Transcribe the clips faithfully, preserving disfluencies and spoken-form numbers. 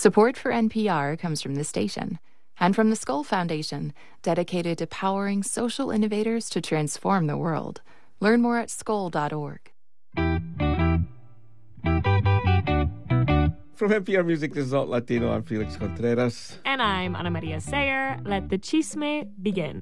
Support for N P R comes from this station and from the Skoll Foundation, dedicated to powering social innovators to transform the world. Learn more at skoll dot org. From N P R Music, this is Alt Latino. I'm Felix Contreras. And I'm Ana Maria Sayer. Let the chisme begin.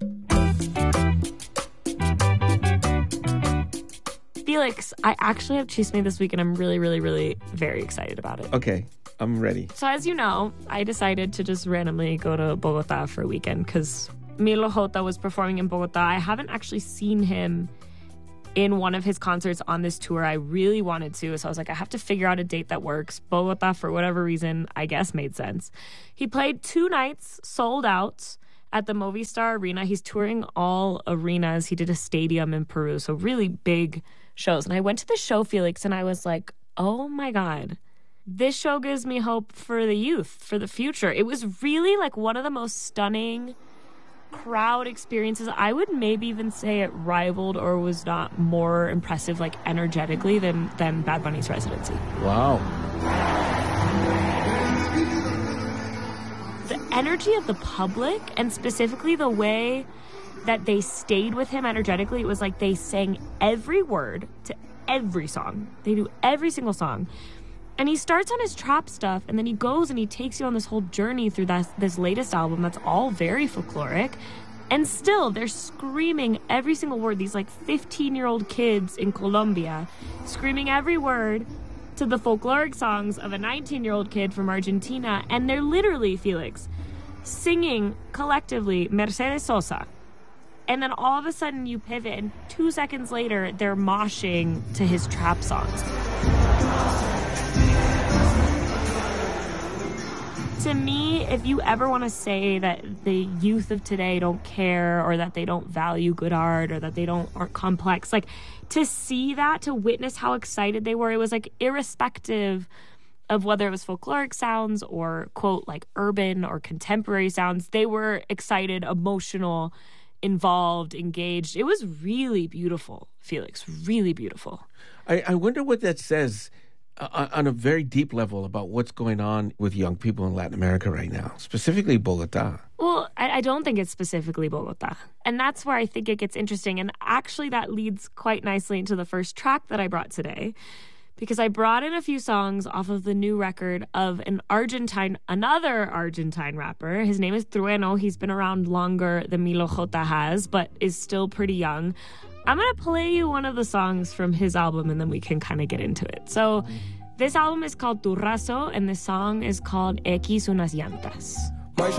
Felix, I actually have chisme this week, and I'm really, really, really very excited about it. Okay, I'm ready. So as you know, I decided to just randomly go to Bogota for a weekend because Milo J was performing in Bogota. I haven't actually seen him in one of his concerts on this tour. I really wanted to, so I was like, I have to figure out a date that works. Bogota, for whatever reason, I guess made sense. He played two nights, sold out, at the Movistar Arena. He's touring all arenas. He did a stadium in Peru, so really big shows. And I went to the show, Felix, and I was like, oh my God, this show gives me hope for the youth, for the future. It was really like one of the most stunning crowd experiences. I would maybe even say it rivaled or was not more impressive, like energetically, than, than Bad Bunny's residency. Wow. The energy of the public, and specifically the way that they stayed with him energetically, it was like they sang every word to every song. They do every single song. And he starts on his trap stuff, and then he goes and he takes you on this whole journey through that, this latest album that's all very folkloric. And still, they're screaming every single word. These like fifteen-year-old kids in Colombia screaming every word to the folkloric songs of a nineteen-year-old kid from Argentina. And they're literally, Felix, singing collectively Mercedes Sosa. And then all of a sudden you pivot, and two seconds later, they're moshing to his trap songs. To me, if you ever want to say that the youth of today don't care, or that they don't value good art, or that they don't aren't complex, like to see that, to witness how excited they were, it was like irrespective of whether it was folkloric sounds or, quote, like urban or contemporary sounds, they were excited, emotional, involved, engaged. It was really beautiful, Felix, really beautiful. I, I wonder what that says uh, on a very deep level about what's going on with young people in Latin America right now, specifically Bogota. Well, I, I don't think it's specifically Bogota. And that's where I think it gets interesting. And actually that leads quite nicely into the first track that I brought today, because I brought in a few songs off of the new record of an Argentine, another Argentine rapper. His name is Trueno. He's been around longer than Milo J has, but is still pretty young. I'm going to play you one of the songs from his album, and then we can kind of get into it. So this album is called Turrazo, and the song is called X Unas Llantas.